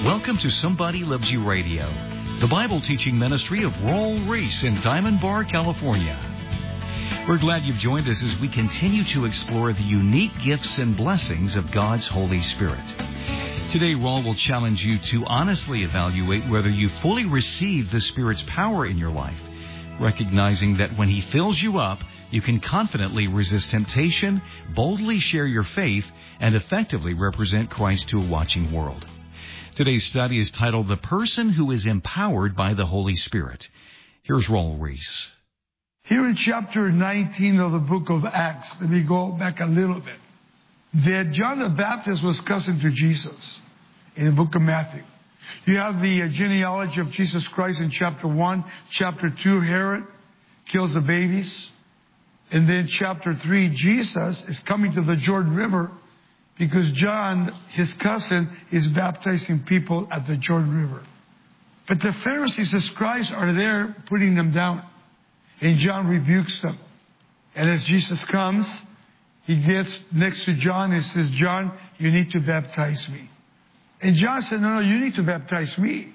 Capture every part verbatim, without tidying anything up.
Welcome to Somebody Loves You Radio, the Bible teaching ministry of Raul Ries in Diamond Bar, California. We're glad you've joined us as we continue to explore the unique gifts and blessings of God's Holy Spirit. Today, Raul will challenge you to honestly evaluate whether you fully receive the Spirit's power in your life, recognizing that when He fills you up, you can confidently resist temptation, boldly share your faith, and effectively represent Christ to a watching world. Today's study is titled, The Person Who is Empowered by the Holy Spirit. Here's Raul Ries. Here in chapter nineteen of the book of Acts, let me go back a little bit. That John the Baptist was cousin to Jesus in the book of Matthew. You have the genealogy of Jesus Christ in chapter one. Chapter two, Herod kills the babies. And then chapter three, Jesus is coming to the Jordan River because John, his cousin, is baptizing people at the Jordan River. But the Pharisees and scribes are there putting them down. And John rebukes them. And as Jesus comes, he gets next to John and says, John, you need to baptize me. And John said, no, no, you need to baptize me.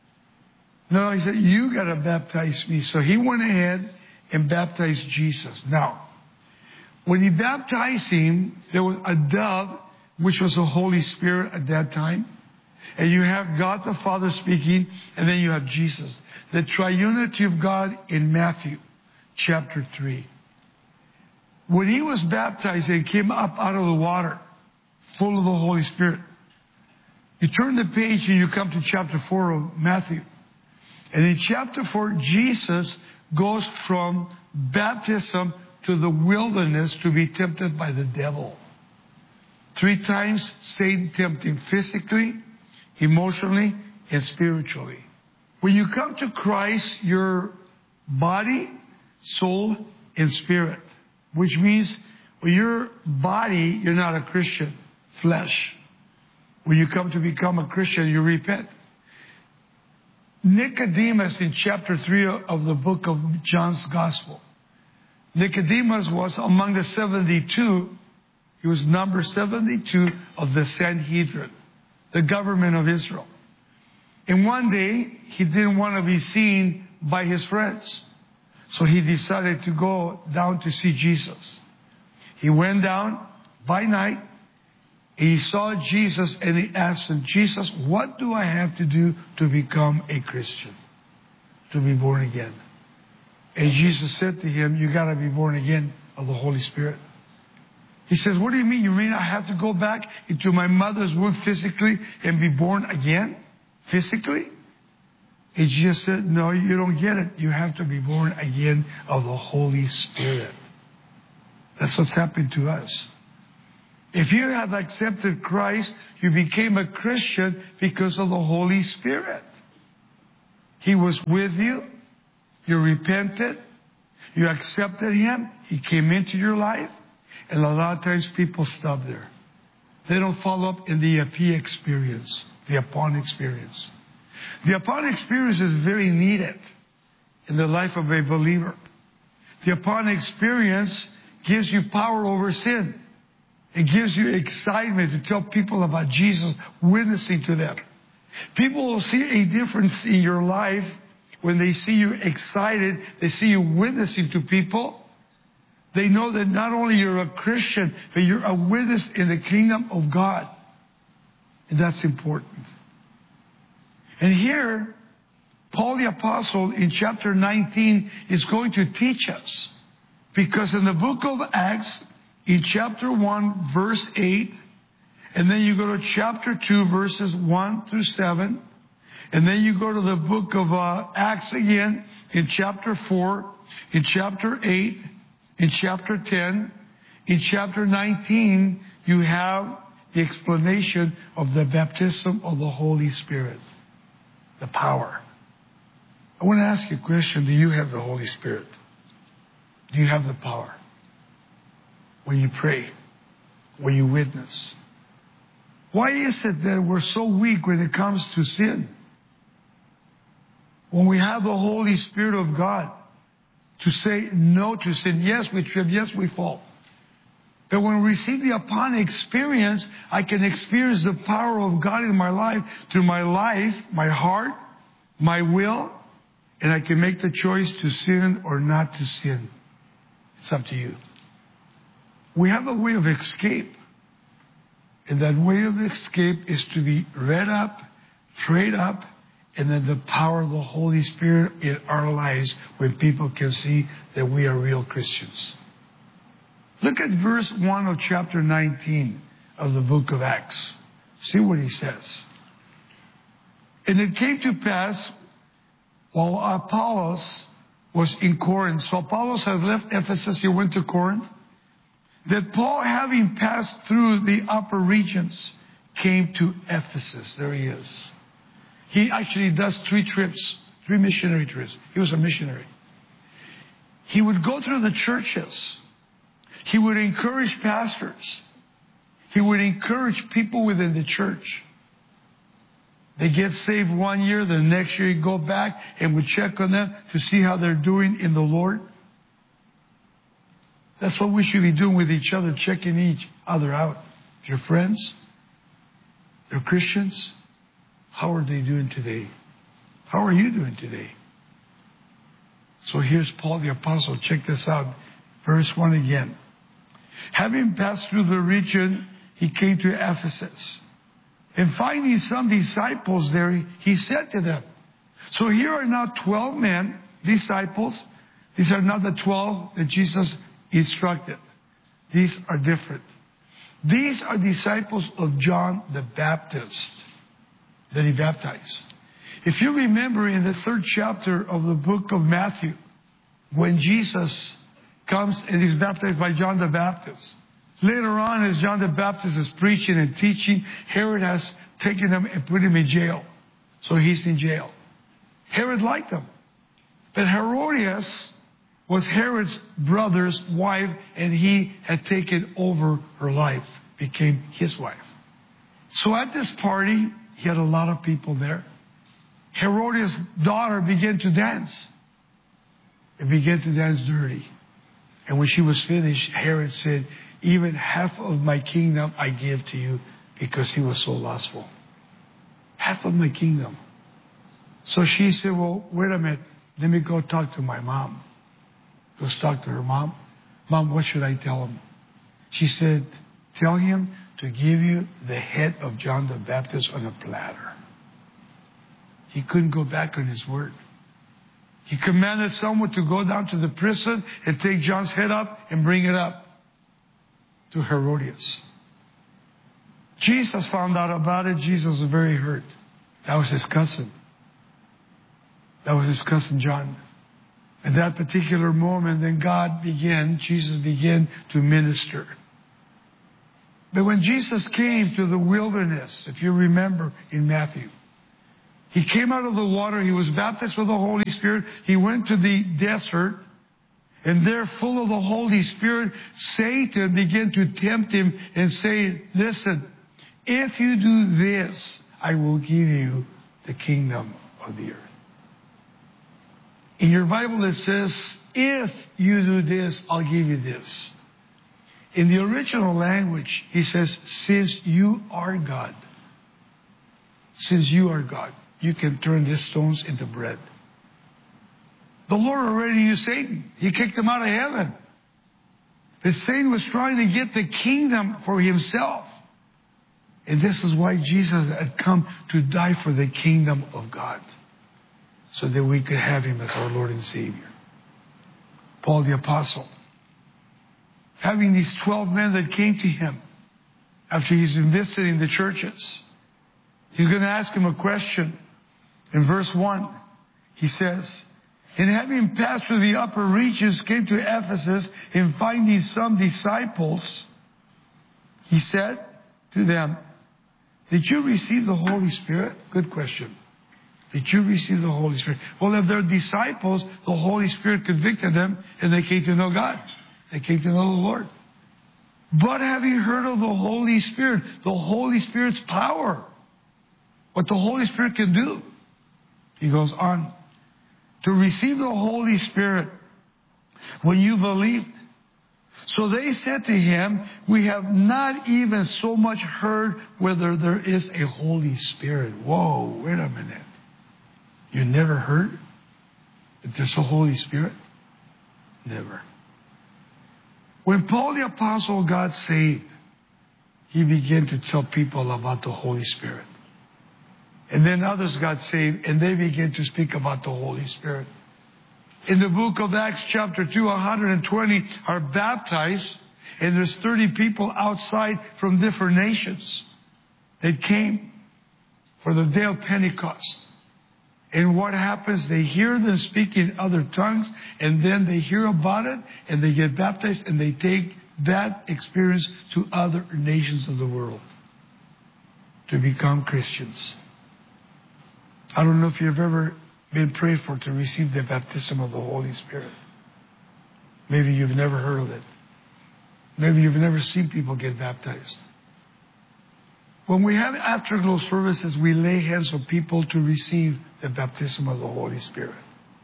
No, he said, you got to baptize me. So he went ahead and baptized Jesus. Now, when he baptized him, there was a dove, which was the Holy Spirit at that time. And you have God the Father speaking, and then you have Jesus. The triunity of God in Matthew chapter three. When he was baptized and came up out of the water, full of the Holy Spirit, you turn the page and you come to chapter four of Matthew. And in chapter four, Jesus goes from baptism to the wilderness to be tempted by the devil. Three times Satan tempted him physically, emotionally, and spiritually. When you come to Christ, your body, soul, and spirit, which means when your body, you're not a Christian, flesh. When you come to become a Christian, you repent. Nicodemus in chapter three of the book of John's Gospel. Nicodemus was among the seventy-two. He was number seventy-two of the Sanhedrin, the government of Israel. And one day, he didn't want to be seen by his friends. So he decided to go down to see Jesus. He went down by night. He saw Jesus and he asked him, Jesus, what do I have to do to become a Christian? To be born again. And Jesus said to him, you got to be born again of the Holy Spirit. He says, what do you mean? You mean I have to go back into my mother's womb physically and be born again? Physically? And Jesus said, no, you don't get it. You have to be born again of the Holy Spirit. That's what's happened to us. If you have accepted Christ, you became a Christian because of the Holy Spirit. He was with you. You repented. You accepted Him. He came into your life. And a lot of times people stop there. They don't follow up in the P experience, the upon experience. The upon experience is very needed in the life of a believer. The upon experience gives you power over sin. It gives you excitement to tell people about Jesus, witnessing to them. People will see a difference in your life when they see you excited, they see you witnessing to people. They know that not only you're a Christian, but you're a witness in the kingdom of God. And that's important. And here, Paul the Apostle in chapter nineteen is going to teach us. Because in the book of Acts, in chapter one, verse eight, and then you go to chapter two, verses one through seven, and then you go to the book of uh, Acts again in chapter four, in chapter eight, in chapter ten, in chapter nineteen, you have the explanation of the baptism of the Holy Spirit, the power. I want to ask you a question. Do you have the Holy Spirit? Do you have the power? When you pray, when you witness. Why is it that we're so weak when it comes to sin? When we have the Holy Spirit of God to say no to sin. Yes, we trip. Yes, we fall. But when we receive the upon experience, I can experience the power of God in my life through my life, my heart, my will, and I can make the choice to sin or not to sin. It's up to you. We have a way of escape. And that way of escape is to be read up, prayed up, and then the power of the Holy Spirit in our lives when people can see that we are real Christians. Look at verse one of chapter nineteen of the book of Acts. See what he says. And it came to pass while Apollos was in Corinth. So Apollos had left Ephesus, he went to Corinth. That Paul, having passed through the upper regions, came to Ephesus. There he is. He actually does three trips, three missionary trips. He was a missionary. He would go through the churches. He would encourage pastors. He would encourage people within the church. They get saved one year, the next year he'd go back and would check on them to see how they're doing in the Lord. That's what we should be doing with each other, checking each other out. If you're friends, they're Christians, how are they doing today? How are you doing today? So here's Paul the Apostle. Check this out. Verse one again. Having passed through the region, he came to Ephesus. And finding some disciples there, he said to them. So here are now twelve men, disciples. These are not the twelve that Jesus instructed. These are different. These are disciples of John the Baptist that he baptized. If you remember in the third chapter of the book of Matthew, when Jesus comes and is baptized by John the Baptist, later on as John the Baptist is preaching and teaching, Herod has taken him and put him in jail. So he's in jail. Herod liked him. But Herodias was Herod's brother's wife, and he had taken over her life, became his wife. So at this party, he had a lot of people there. Herodias' daughter began to dance. And began to dance dirty. And when she was finished, Herod said, even half of my kingdom I give to you, because he was so lustful. Half of my kingdom. So she said, well, wait a minute. Let me go talk to my mom. Goes talk to her mom. Mom, what should I tell him? She said, tell him to give you the head of John the Baptist on a platter. He couldn't go back on his word. He commanded someone to go down to the prison and take John's head up and bring it up to Herodias. Jesus found out about it. Jesus was very hurt. That was his cousin. That was his cousin John. At that particular moment, then God began, Jesus began to minister. But when Jesus came to the wilderness, if you remember in Matthew, he came out of the water, he was baptized with the Holy Spirit, he went to the desert, and there, full of the Holy Spirit, Satan began to tempt him and say, listen, if you do this, I will give you the kingdom of the earth. In your Bible it says, if you do this, I'll give you this. In the original language, he says, since you are God, since you are God, you can turn these stones into bread. The Lord already knew Satan. He kicked him out of heaven. But Satan was trying to get the kingdom for himself. And this is why Jesus had come to die for the kingdom of God, so that we could have him as our Lord and Savior. Paul the Apostle, having these twelve men that came to him after he's been visiting the churches, he's going to ask him a question. In verse one, he says, and having passed through the upper reaches, came to Ephesus, and finding some disciples, he said to them, did you receive the Holy Spirit? Good question. Did you receive the Holy Spirit? Well, if they're disciples, the Holy Spirit convicted them, and they came to know God. They came to know the Lord. But have you heard of the Holy Spirit? The Holy Spirit's power. What the Holy Spirit can do. He goes on. To receive the Holy Spirit when you believed. So they said to him, we have not even so much heard whether there is a Holy Spirit. Whoa, wait a minute. You never heard that there's a Holy Spirit? Never. When Paul the Apostle got saved, he began to tell people about the Holy Spirit. And then others got saved, and they began to speak about the Holy Spirit. In the book of Acts chapter two, one hundred twenty are baptized, and there's thirty people outside from different nations that came for the day of Pentecost. And what happens? They hear them speak in other tongues, and then they hear about it, and they get baptized, and they take that experience to other nations of the world to become Christians. I don't know if you've ever been prayed for to receive the baptism of the Holy Spirit. Maybe you've never heard of it. Maybe you've never seen people get baptized. When we have afterglow services, we lay hands on people to receive the baptism of the Holy Spirit.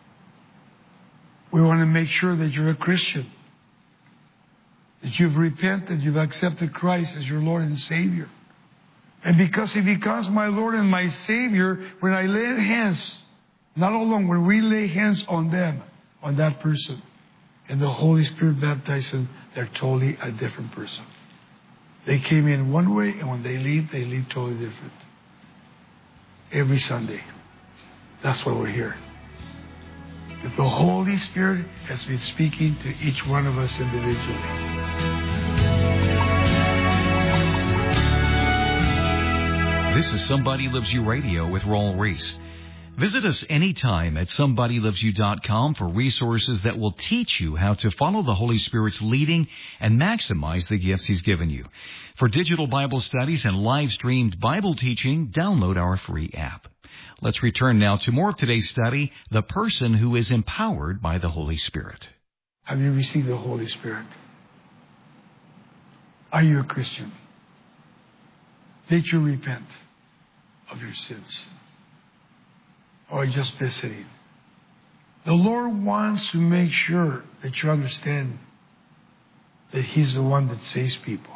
We want to make sure that you're a Christian, that you've repented, you've accepted Christ as your Lord and Savior. And because He becomes my Lord and my Savior, when I lay hands, not alone, when we lay hands on them, on that person, and the Holy Spirit baptizes them, they're totally a different person. They came in one way, and when they leave, they leave totally different. Every Sunday. That's why we're here. If the Holy Spirit has been speaking to each one of us individually. This is Somebody Loves You Radio with Raul Ries. Visit us anytime at somebody loves you dot com for resources that will teach you how to follow the Holy Spirit's leading and maximize the gifts He's given you. For digital Bible studies and live-streamed Bible teaching, download our free app. Let's return now to more of today's study, the person who is empowered by the Holy Spirit. Have you received the Holy Spirit? Are you a Christian? Did you repent of your sins? Or just visiting? The Lord wants to make sure that you understand that He's the one that saves people.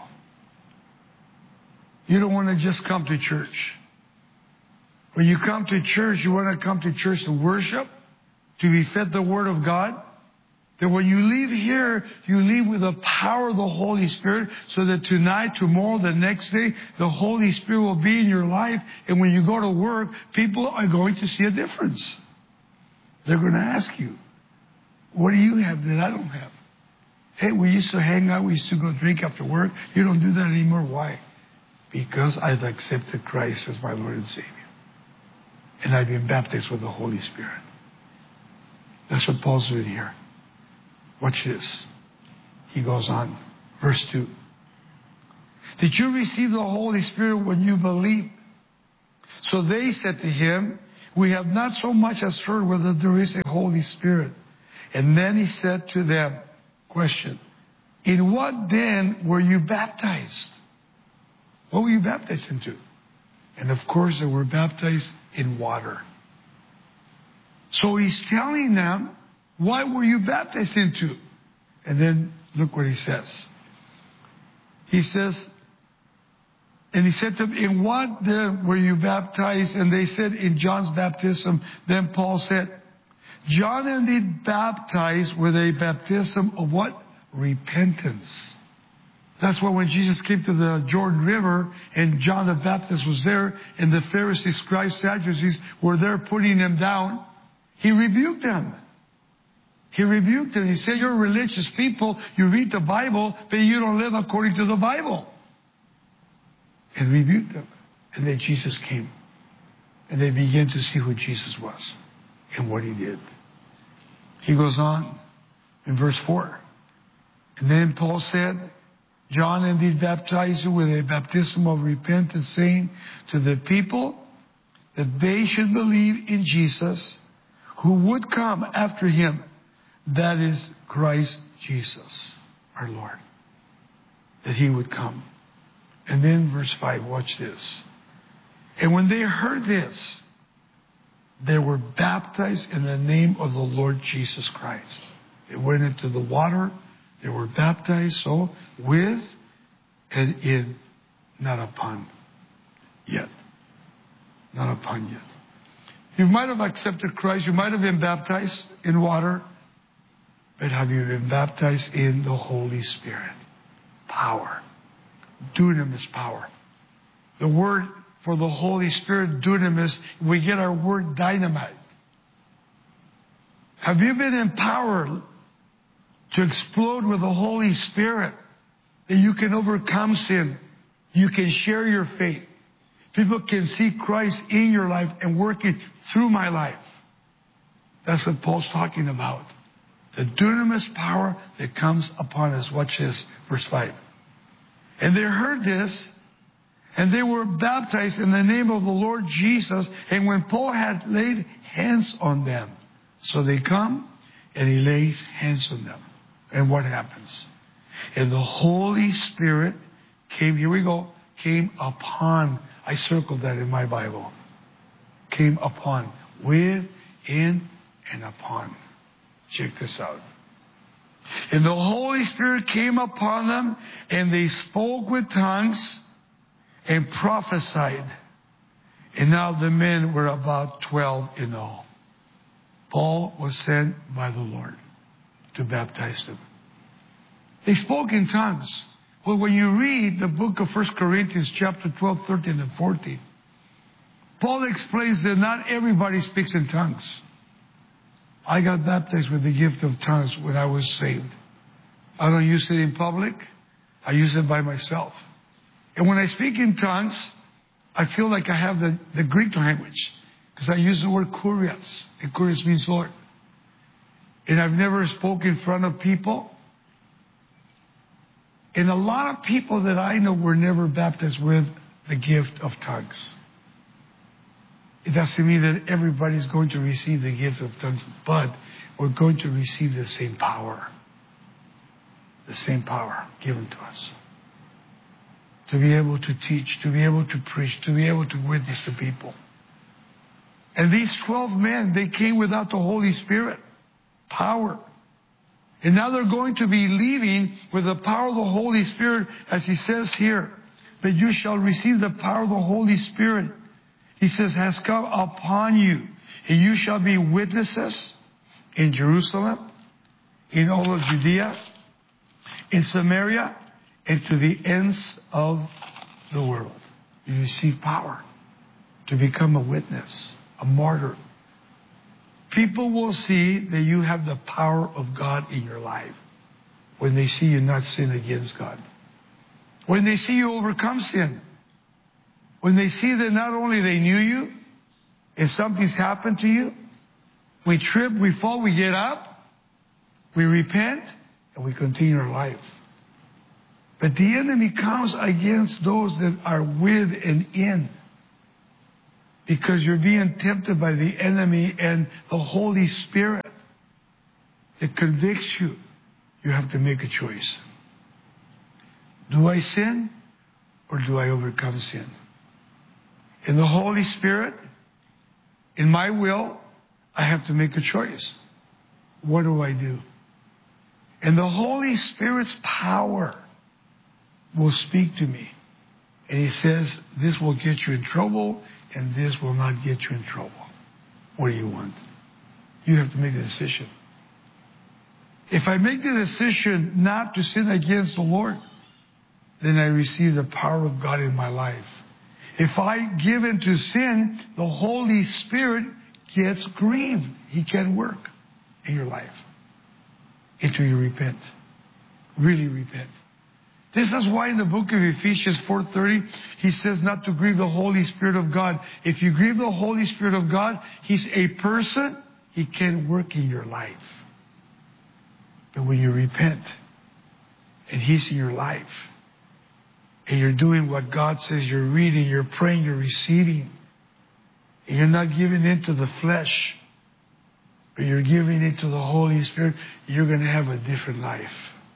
You don't want to just come to church. When you come to church, you want to come to church to worship, to be fed the Word of God. That when you leave here, you leave with the power of the Holy Spirit, so that tonight, tomorrow, the next day, the Holy Spirit will be in your life. And when you go to work, people are going to see a difference. They're going to ask you, what do you have that I don't have? Hey, we used to hang out. We used to go drink after work. You don't do that anymore. Why? Because I've accepted Christ as my Lord and Savior. And I've been baptized with the Holy Spirit. That's what Paul's doing here. Watch this. He goes on. Verse two. Did you receive the Holy Spirit when you believed? So they said to him, we have not so much as heard whether there is a Holy Spirit. And then he said to them, question, in what then were you baptized? What were you baptized into? And of course they were baptized in water. So he's telling them, what were you baptized into? And then look what he says. He says, and he said to them, in what then were you baptized? And they said, in John's baptism. Then Paul said, John indeed baptized with a baptism of what? Repentance. That's why when Jesus came to the Jordan River and John the Baptist was there and the Pharisees, scribes, Sadducees were there putting him down, he rebuked them. He rebuked them. He said, you're religious people. You read the Bible, but you don't live according to the Bible. And rebuked them. And then Jesus came. And they began to see who Jesus was and what He did. He goes on in verse four. And then Paul said, John indeed baptized you with a baptism of repentance, saying to the people that they should believe in Jesus, who would come after Him. That is Christ Jesus, our Lord. That He would come. And then verse five, watch this. And when they heard this, they were baptized in the name of the Lord Jesus Christ. They went into the water. They were baptized, so with and in, not upon yet. Not upon yet. You might have accepted Christ. You might have been baptized in water. But have you been baptized in the Holy Spirit? Power. Dunamis power. The word for the Holy Spirit, dunamis, we get our word dynamite. Have you been empowered to explode with the Holy Spirit, that you can overcome sin? You can share your faith. People can see Christ in your life and working through my life. That's what Paul's talking about. The dunamis power that comes upon us. Watch this, verse five. And they heard this, and they were baptized in the name of the Lord Jesus. And when Paul had laid hands on them, so they come, and he lays hands on them. And what happens? And the Holy Spirit came, here we go, came upon, I circled that in my Bible, came upon, with, in, and upon. Check this out. And the Holy Spirit came upon them, and they spoke with tongues and prophesied. And now the men were about twelve in all. Paul was sent by the Lord to baptize them. They spoke in tongues. Well, when you read the book of First Corinthians chapter twelve, thirteen, and fourteen, Paul explains that not everybody speaks in tongues. I got baptized with the gift of tongues when I was saved. I don't use it in public. I use it by myself. And when I speak in tongues, I feel like I have the, the Greek language, because I use the word kurios. And kurios means Lord. And I've never spoken in front of people. And a lot of people that I know were never baptized with the gift of tongues. It doesn't mean that everybody's going to receive the gift of tongues, but we're going to receive the same power. The same power given to us. To be able to teach, to be able to preach, to be able to witness to people. And these twelve men, they came without the Holy Spirit. Power. And now they're going to be leaving with the power of the Holy Spirit, as he says here, that you shall receive the power of the Holy Spirit. He says, has come upon you. And you shall be witnesses in Jerusalem, in all of Judea, in Samaria, and to the ends of the world. You receive power to become a witness, a martyr. People will see that you have the power of God in your life when they see you not sin against God. When they see you overcome sin. When they see that not only they knew you, and something's happened to you, we trip, we fall, we get up, we repent, and we continue our life. But the enemy comes against those that are with and in. Because you're being tempted by the enemy and the Holy Spirit that convicts you. You have to make a choice. Do I sin or do I overcome sin? In the Holy Spirit, in my will, I have to make a choice. What do I do? And the Holy Spirit's power will speak to me. And he says, this will get you in trouble, and this will not get you in trouble. What do you want? You have to make a decision. If I make the decision not to sin against the Lord, then I receive the power of God in my life. If I give in to sin, the Holy Spirit gets grieved. He can't work in your life until you repent. Really repent. This is why in the book of Ephesians four thirty, he says not to grieve the Holy Spirit of God. If you grieve the Holy Spirit of God, he's a person. He can't work in your life. But when you repent, and he's in your life, and you're doing what God says, you're reading, you're praying, you're receiving, and you're not giving in to the flesh, but you're giving in to the Holy Spirit, you're going to have a different life.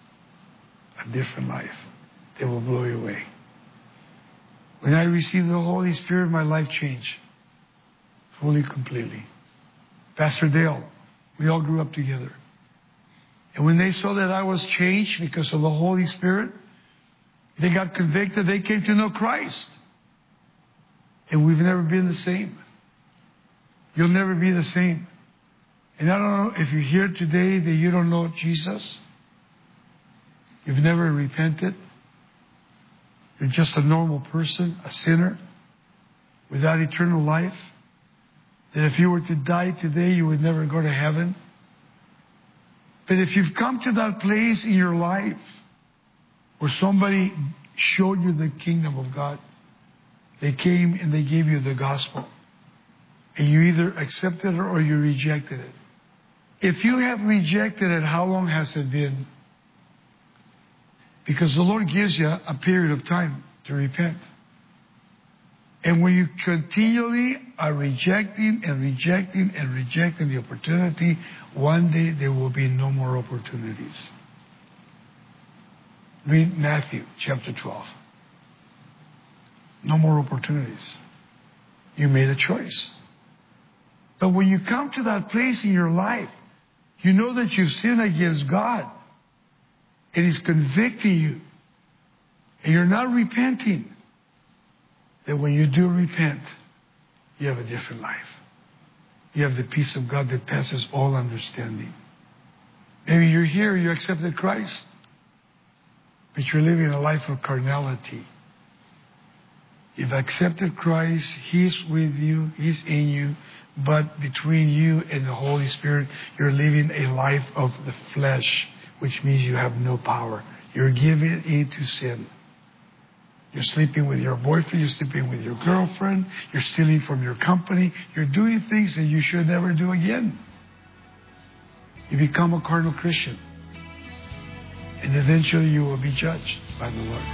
A different life that will blow you away. When I received the Holy Spirit, my life changed. Fully, completely. Pastor Dale, we all grew up together. And when they saw that I was changed because of the Holy Spirit, they got convicted. They came to know Christ. And we've never been the same. You'll never be the same. And I don't know if you're here today that you don't know Jesus. You've never repented. You're just a normal person, a sinner, without eternal life. That if you were to die today, you would never go to heaven. But if you've come to that place in your life where somebody showed you the kingdom of God, they came and they gave you the gospel, and you either accepted it or you rejected it. If you have rejected it, how long has it been? Because the Lord gives you a period of time to repent. And when you continually are rejecting and rejecting and rejecting the opportunity, one day there will be no more opportunities. Read Matthew chapter twelve. No more opportunities. You made a choice. But when you come to that place in your life, you know that you've sinned against God. And He's convicting you. And you're not repenting. That when you do repent, you have a different life. You have the peace of God that passes all understanding. Maybe you're here, you accepted Christ, but you're living a life of carnality. You've accepted Christ, He's with you, He's in you, but between you and the Holy Spirit, you're living a life of the flesh, which means you have no power. You're giving into sin. You're sleeping with your boyfriend, you're sleeping with your girlfriend, you're stealing from your company, you're doing things that you should never do again. You become a carnal Christian. And eventually you will be judged by the Lord.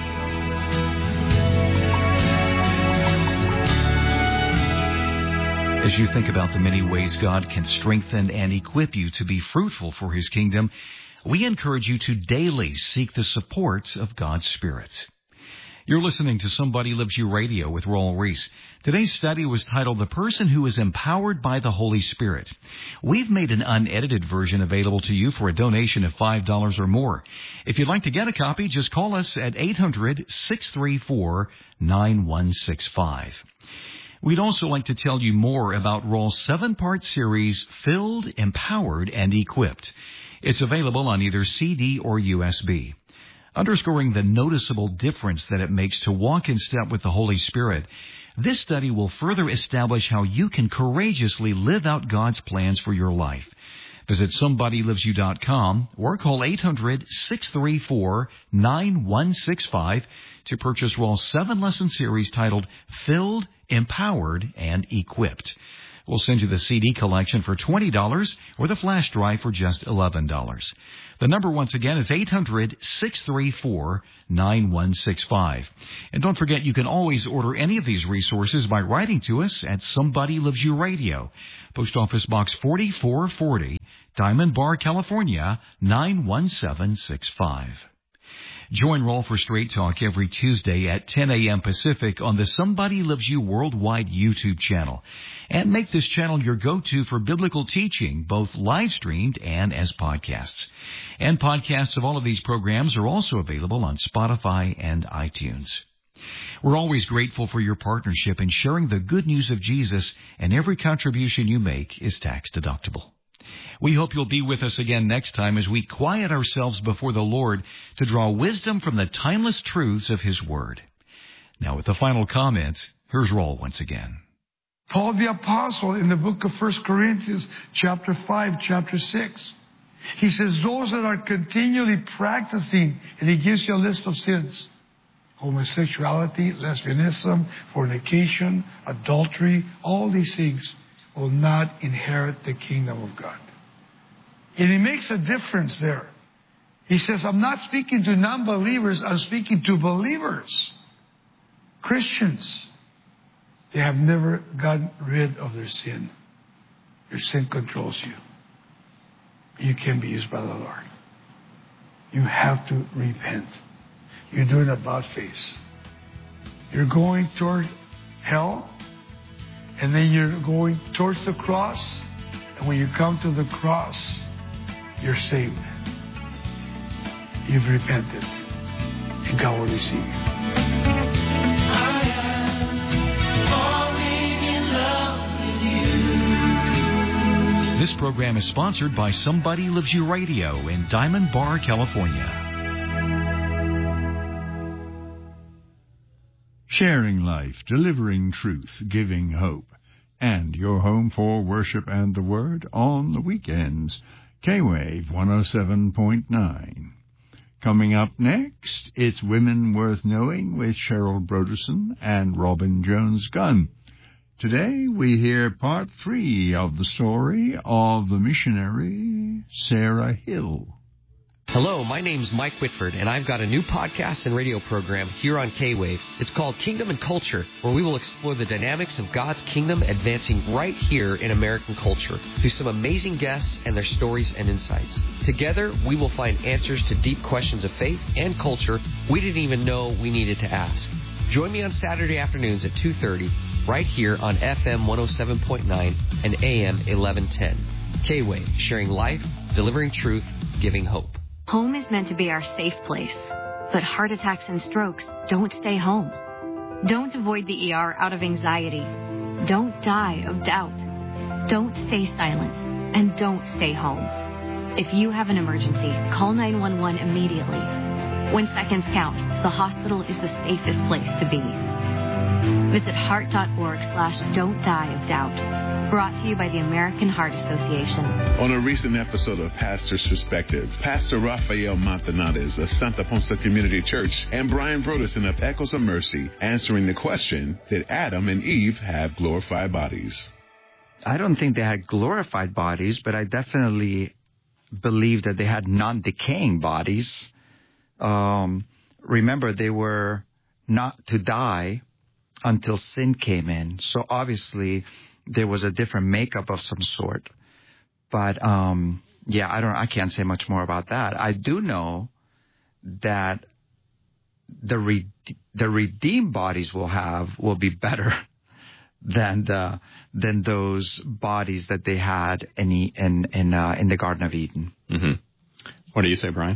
As you think about the many ways God can strengthen and equip you to be fruitful for His kingdom, we encourage you to daily seek the support of God's Spirit. You're listening to Somebody Loves You Radio with Raul Ries. Today's study was titled, The Person Who is Empowered by the Holy Spirit. We've made an unedited version available to you for a donation of five dollars or more. If you'd like to get a copy, just call us at eight hundred, six three four, nine one six five. We'd also like to tell you more about Raul's seven-part series, Filled, Empowered, and Equipped. It's available on either C D or U S B. Underscoring the noticeable difference that it makes to walk in step with the Holy Spirit, this study will further establish how you can courageously live out God's plans for your life. Visit somebody lives you dot com or call eight hundred, six three four, nine one six five to purchase Raul's seven-lesson series titled Filled, Empowered, and Equipped. We'll send you the C D collection for twenty dollars or the flash drive for just eleven dollars. The number once again is eight hundred, six three four, nine one six five. And don't forget, you can always order any of these resources by writing to us at Somebody Loves You Radio, Post Office Box forty-four forty, Diamond Bar, California, nine one seven six five. Join Raul for Straight Talk every Tuesday at ten a.m. Pacific on the Somebody Loves You Worldwide YouTube channel. And make this channel your go-to for biblical teaching, both live-streamed and as podcasts. And podcasts of all of these programs are also available on Spotify and iTunes. We're always grateful for your partnership in sharing the good news of Jesus, and every contribution you make is tax-deductible. We hope you'll be with us again next time as we quiet ourselves before the Lord to draw wisdom from the timeless truths of His Word. Now, with the final comment, here's Raul once again. Paul the Apostle in the book of First Corinthians, chapter five, chapter six, he says those that are continually practicing, and he gives you a list of sins: homosexuality, lesbianism, fornication, adultery, all these things will not inherit the kingdom of God. And he makes a difference there. He says, I'm not speaking to non-believers, I'm speaking to believers. Christians. They have never gotten rid of their sin. Your sin controls you. You can be used by the Lord. You have to repent. You're doing a about face. You're going toward hell, and then you're going towards the cross, and when you come to the cross, you're saved. you've repented. And God will receive you. This program is sponsored by Somebody Loves You Radio in Diamond Bar, California. Sharing life, delivering truth, giving hope. And your home for worship and the Word on the weekends. K-Wave one oh seven point nine. Coming up next, it's Women Worth Knowing with Cheryl Broderson and Robin Jones-Gunn. Today we hear part three of the story of the missionary Sarah Hill. Hello, my name's Mike Whitford, and I've got a new podcast and radio program here on K-Wave. It's called Kingdom and Culture, where we will explore the dynamics of God's kingdom advancing right here in American culture through some amazing guests and their stories and insights. Together, we will find answers to deep questions of faith and culture we didn't even know we needed to ask. Join me on Saturday afternoons at two thirty, right here on F M one oh seven point nine and A M eleven ten. K-Wave, sharing life, delivering truth, giving hope. Home is meant to be our safe place, but heart attacks and strokes don't stay home. Don't avoid the E R out of anxiety. Don't die of doubt. Don't stay silent, and don't stay home. If you have an emergency, call nine one one immediately. When seconds count, the hospital is the safest place to be. Visit heart.org slash don't die of doubt. Brought to you by the American Heart Association. On a recent episode of Pastor's Perspective, Pastor Rafael Montanades of Santa Ponsa Community Church and Brian Broderson of Echoes of Mercy answering the question, did Adam and Eve have glorified bodies? I don't think they had glorified bodies, but I definitely believe that they had non-decaying bodies. Um, remember, they were not to die until sin came in. So obviously, there was a different makeup of some sort. But, um, yeah, I don't, I can't say much more about that. I do know that the re, the redeemed bodies will have will be better than the, than those bodies that they had in the, in, in, uh, in the Garden of Eden. Mm-hmm. What do you say, Brian?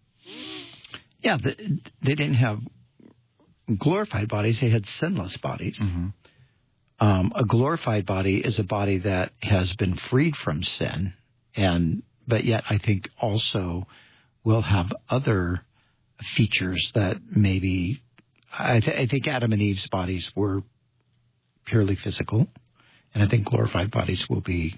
Yeah, the, they didn't have glorified bodies. They had sinless bodies. Mm-hmm. Um, a glorified body is a body that has been freed from sin, and but yet I think also will have other features that maybe I, th- I think Adam and Eve's bodies were purely physical, and I think glorified bodies will be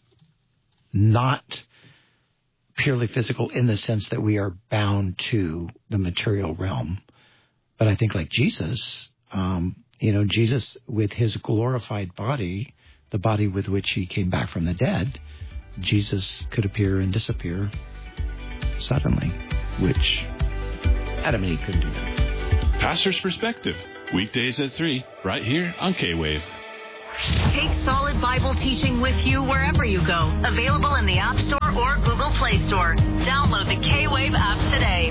not purely physical in the sense that we are bound to the material realm. But I think like Jesus, um, you know, Jesus with his glorified body, the body with which he came back from the dead, Jesus could appear and disappear suddenly, which Adam and Eve couldn't do that. Pastor's Perspective, weekdays at three, right here on K-Wave. Take solid Bible teaching with you wherever you go. Available in the App Store or Google Play Store. Download the K-Wave app today.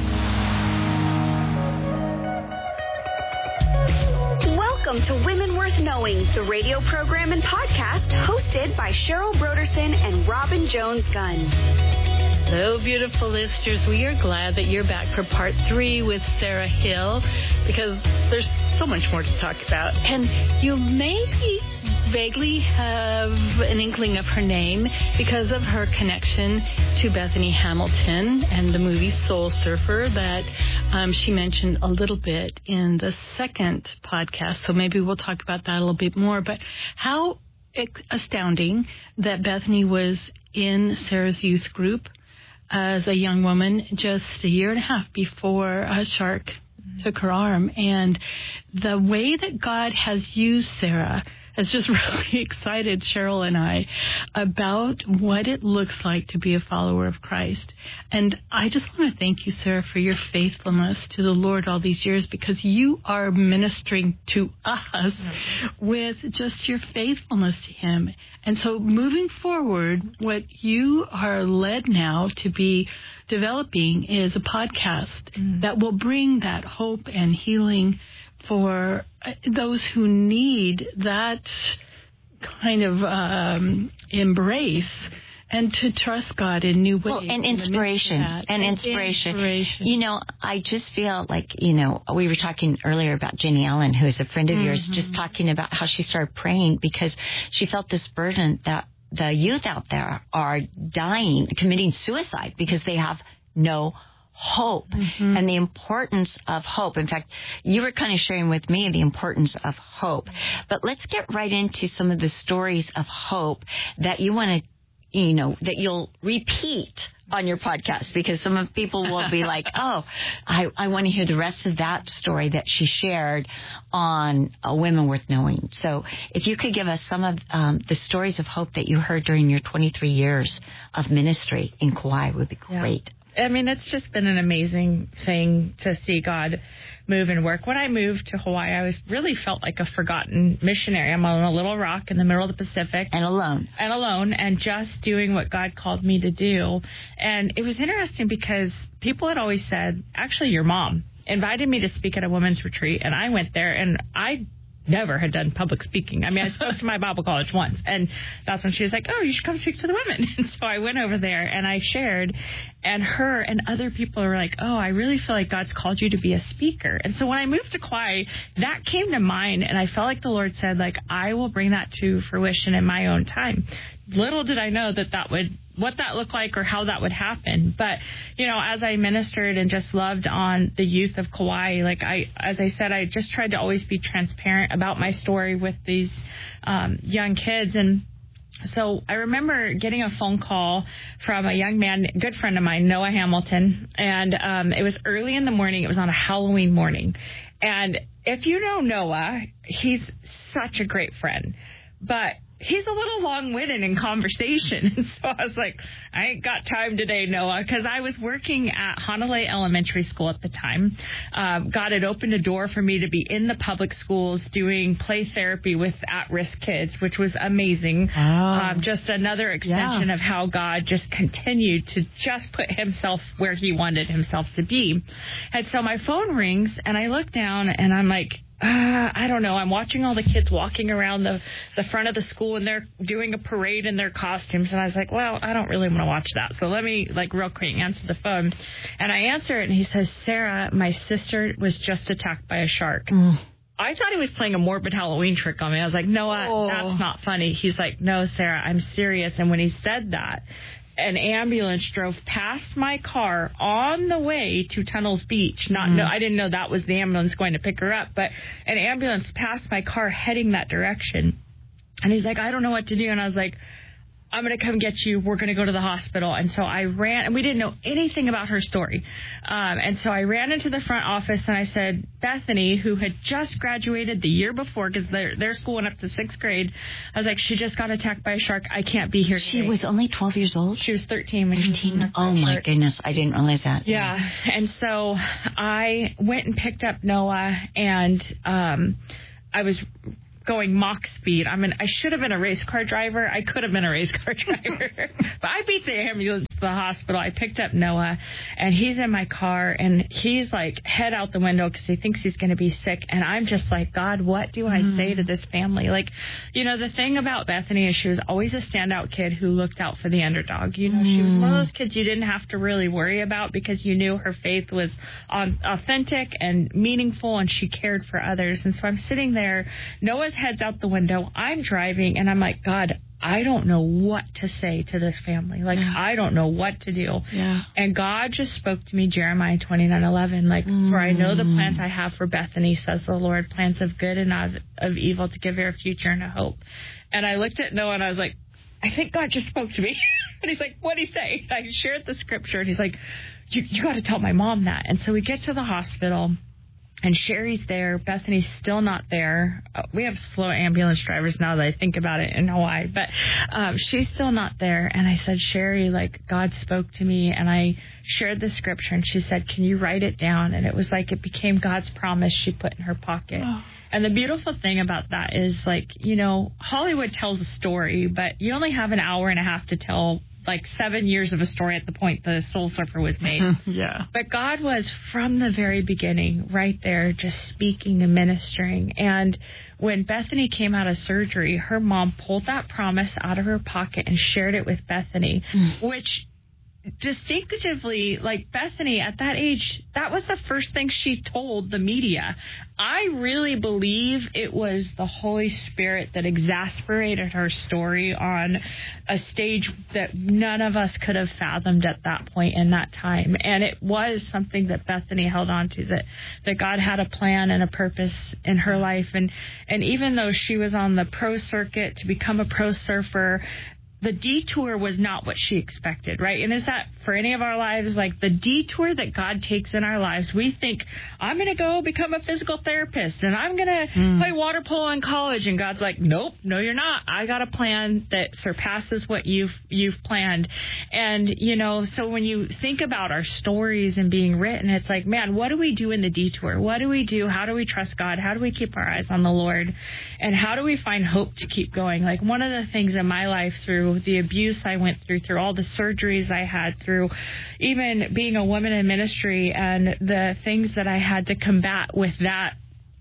Welcome to Women Worth Knowing, the radio program and podcast hosted by Cheryl Broderson and Robin Jones-Gunn. Hello, beautiful listeners. We are glad that you're back for part three with Sarah Hill, because there's so much more to talk about. And you maybe vaguely have an inkling of her name because of her connection to Bethany Hamilton and the movie Soul Surfer that um, she mentioned a little bit in the second podcast. So maybe we'll talk about that a little bit more. But how astounding that Bethany was in Sarah's youth group as a young woman just a year and a half before a shark mm-hmm. took her arm. And the way that God has used Sarah has just really excited Cheryl and I about what it looks like to be a follower of Christ. And I just want to thank you, Sarah, for your faithfulness to the Lord all these years, because you are ministering to us with just your faithfulness to Him. And so moving forward, what you are led now to be developing is a podcast mm. that will bring that hope and healing for those who need that kind of um, embrace And to trust God in new ways. Well, and inspiration. And, and inspiration. inspiration. You know, I just feel like, you know, we were talking earlier about Jenny Allen, who is a friend of mm-hmm. yours, just talking about how she started praying because she felt this burden that the youth out there are dying, committing suicide because they have no hope mm-hmm. and the importance of hope. In fact, you were kind of sharing with me the importance of hope. But let's get right into some of the stories of hope that you want to you know, that you'll repeat on your podcast because some of people will be like, oh, I, I want to hear the rest of that story that she shared on uh, Women Worth Knowing. So if you could give us some of um, the stories of hope that you heard during your twenty-three years of ministry in Kauai would be great. Yeah. I mean, it's just been an amazing thing to see God move and work. When I moved to Hawaii, I was really felt like a forgotten missionary. I'm on a little rock in the middle of the Pacific. And alone. And alone, and just doing what God called me to do. And it was interesting because people had always said, actually, your mom invited me to speak at a women's retreat, and I went there, and I never had done public speaking. I mean, I spoke to my Bible college once, and that's when she was like, oh, you should come speak to the women. And so I went over there, and I shared, and her and other people were like, oh, I really feel like God's called you to be a speaker. And so when I moved to Kauai, that came to mind, and I felt like the Lord said, like, I will bring that to fruition in my own time. Little did I know that that would what that looked like or how that would happen. But, you know, as I ministered and just loved on the youth of Kauai, like I, as I said, I just tried to always be transparent about my story with these um, young kids. And so I remember getting a phone call from a young man, a good friend of mine, Noah Hamilton. And um, it was early in the morning. It was on a Halloween morning. And if you know Noah, he's such a great friend. But he's a little long-winded in conversation. And so I was like, I ain't got time today, Noah, because I was working at Hanalei Elementary School at the time. Um, God had opened a door for me to be in the public schools doing play therapy with at-risk kids, which was amazing. Oh. Um, just another extension yeah. of how God just continued to just put himself where he wanted himself to be. And so my phone rings, and I look down, and I'm like, Uh, I don't know. I'm watching all the kids walking around the, the front of the school, and they're doing a parade in their costumes. And I was like, well, I don't really want to watch that. So let me, like, real quick answer the phone. And I answer it, and he says, Sarah, my sister was just attacked by a shark. Mm. I thought he was playing a morbid Halloween trick on me. I was like, Noah, oh. that's not funny. He's like, no, Sarah, I'm serious. And when he said that, an ambulance drove past my car on the way to Tunnels Beach. Not, mm. no, I didn't know that was the ambulance going to pick her up, but an ambulance passed my car heading that direction. And he's like, I don't know what to do. And I was like, I'm going to come get you. We're going to go to the hospital. And so I ran, and we didn't know anything about her story. Um, and so I ran into the front office, and I said, Bethany, who had just graduated the year before, because their, their school went up to sixth grade, I was like, she just got attacked by a shark. I can't be here She today. was only twelve years old? She was thirteen. When thirteen? She was oh, my shark. Goodness. I didn't realize that. Yeah. yeah. And so I went and picked up Noah, and um, I was going Mach speed. I mean, I should have been a race car driver. I could have been a race car driver. But I beat the ambulance to the hospital. I picked up Noah, and he's in my car, and he's like head out the window because he thinks he's going to be sick. And I'm just like, God, what do I mm. say to this family? Like, you know, the thing about Bethany is she was always a standout kid who looked out for the underdog. You know, mm. she was one of those kids you didn't have to really worry about because you knew her faith was on, authentic and meaningful, and she cared for others. And so I'm sitting there, Noah's head's out the window, I'm driving, and I'm like, God, I don't know what to say to this family. Like, yeah. I don't know what to do. Yeah. And God just spoke to me, Jeremiah twenty-nine eleven, like, mm. for I know the plans I have for Bethany, says the Lord, plans of good and not of evil, to give her a future and a hope. And I looked at Noah, and I was like, I think God just spoke to me. And he's like, what'd he say? And I shared the scripture, and he's like, you, you got to tell my mom that. And so we get to the hospital, and Sherry's there. Bethany's still not there. Uh, we have slow ambulance drivers now that I think about it in Hawaii. But um, she's still not there. And I said, Sherry, like, God spoke to me. And I shared the scripture. And she said, can you write it down? And it was like it became God's promise she put in her pocket. Oh. And the beautiful thing about that is, like, you know, Hollywood tells a story, but you only have an hour and a half to tell like seven years of a story at the point the Soul Surfer was made. Yeah. But God was from the very beginning right there, just speaking and ministering. And when Bethany came out of surgery, her mom pulled that promise out of her pocket and shared it with Bethany, mm. which distinctively, like Bethany at that age, that was the first thing she told the media. I really believe it was the Holy Spirit that exasperated her story on a stage that none of us could have fathomed at that point in that time. And it was something that Bethany held on to, that, that God had a plan and a purpose in her life. And, and even though she was on the pro circuit to become a pro surfer, the detour was not what she expected, right? And is that for any of our lives, like the detour that God takes in our lives? We think, I'm going to go become a physical therapist and I'm going to mm. play water polo in college. And God's like, nope, no, you're not. I got a plan that surpasses what you've you've planned. And, you know, so when you think about our stories and being written, it's like, man, what do we do in the detour? What do we do? How do we trust God? How do we keep our eyes on the Lord? And how do we find hope to keep going? Like one of the things in my life through the abuse I went through, through all the surgeries I had, through even being a woman in ministry and the things that I had to combat with that,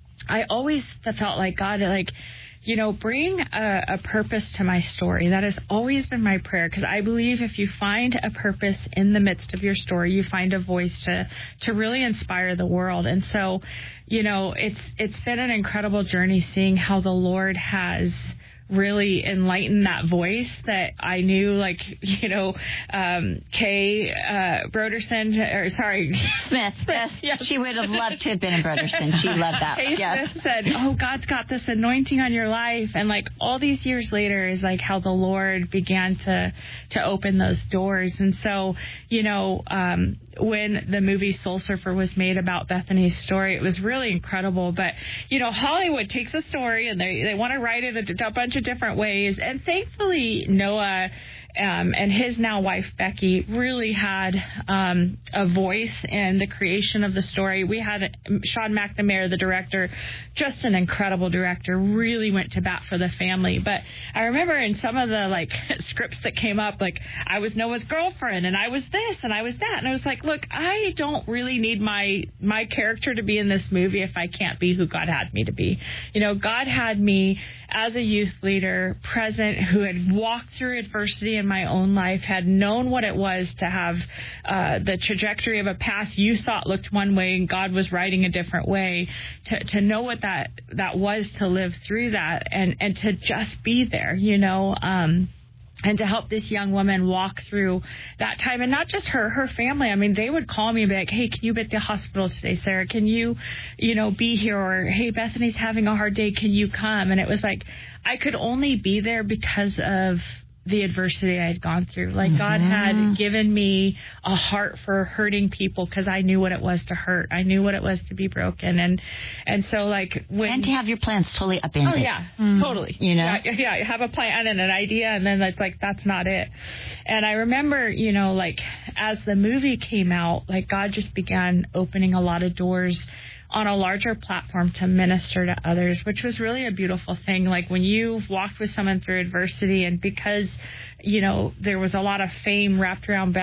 I always felt like God, like, you know, bring a, a purpose to my story. That has always been my prayer, because I believe if you find a purpose in the midst of your story, you find a voice to to really inspire the world. And so, you know, it's it's been an incredible journey seeing how the Lord has really enlighten that voice that I knew, like, you know, um, Kay uh, Broderson, or sorry, Smith. Yes, yes, she would have loved to have been in Broderson. She loved that. Kay yes. Smith said, oh, God's got this anointing on your life. And like all these years later is like how the Lord began to, to open those doors. And so, you know, um, when the movie Soul Surfer was made about Bethany's story, it was really incredible. But, you know, Hollywood takes a story and they, they want to write it a, a bunch of different ways. And thankfully, Noah um, and his now wife, Becky, really had um, a voice in the creation of the story. We had Sean McNamara, the director, just an incredible director, really went to bat for the family. But I remember in some of the, like, scripts that came up, like, I was Noah's girlfriend and I was this and I was that. And I was like, look, I don't really need my my character to be in this movie if I can't be who God had me to be. You know, God had me as a youth leader, present, who had walked through adversity in my own life, had known what it was to have uh, the trajectory of a path you thought looked one way and God was writing a different way, to, to know what that, that was, to live through that and, and to just be there, you know, um, and to help this young woman walk through that time. And not just her, her family. I mean, they would call me and be like, hey, can you be at the hospital today, Sarah? Can you, you know, be here? Or, hey, Bethany's having a hard day. Can you come? And it was like, I could only be there because of the adversity I had gone through. Like, mm-hmm. God had given me a heart for hurting people because I knew what it was to hurt. I knew what it was to be broken. And and so, like, when... And to have your plans totally upended. Oh, yeah, mm-hmm. totally. You know? Yeah, yeah, you have a plan and an idea, and then it's like, that's not it. And I remember, you know, like, as the movie came out, like, God just began opening a lot of doors on a larger platform to minister to others, which was really a beautiful thing. Like when you've walked with someone through adversity, and because, you know, there was a lot of fame wrapped around Beth